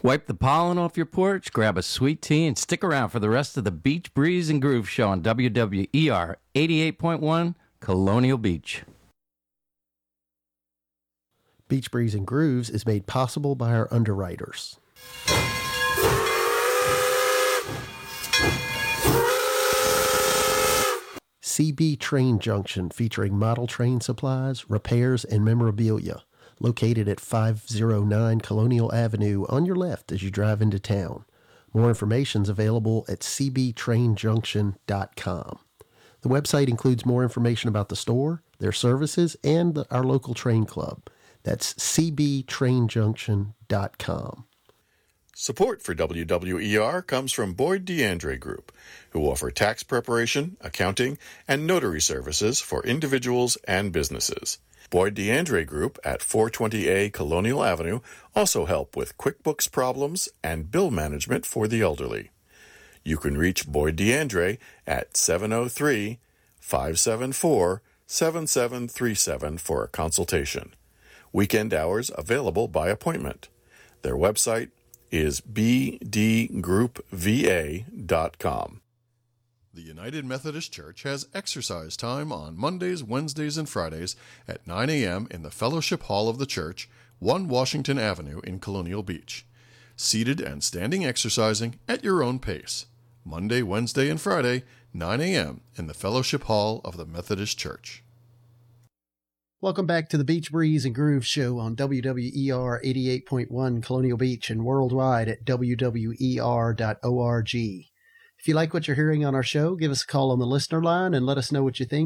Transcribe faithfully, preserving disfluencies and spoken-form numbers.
Wipe the pollen off your porch, grab a sweet tea, and stick around for the rest of the Beach Breeze and Groove Show on W W E R eighty-eight point one Colonial Beach. Beach Breeze and Grooves is made possible by our underwriters. C B Train Junction, featuring model train supplies, repairs, and memorabilia. Located at five oh nine Colonial Avenue on your left as you drive into town. More information is available at c b train junction dot com. The website includes more information about the store, their services, and the, our local train club. That's c b train junction dot com. Support for W W E R comes from Boyd DeAndre Group, who offer tax preparation, accounting, and notary services for individuals and businesses. Boyd DeAndre Group at four twenty A Colonial Avenue also help with QuickBooks problems and bill management for the elderly. You can reach Boyd DeAndre at seven oh three, five seven four, seven seven three seven for a consultation. Weekend hours available by appointment. Their website is b d group v a dot com. The United Methodist Church has exercise time on Mondays, Wednesdays, and Fridays at nine a.m. in the Fellowship Hall of the Church, one Washington Avenue in Colonial Beach. Seated and standing exercising at your own pace. Monday, Wednesday, and Friday, nine a.m. in the Fellowship Hall of the Methodist Church. Welcome back to the Beach Breeze and Groove Show on W W E R eighty-eight point one Colonial Beach and worldwide at w w e r dot org. If you like what you're hearing on our show, give us a call on the listener line and let us know what you think.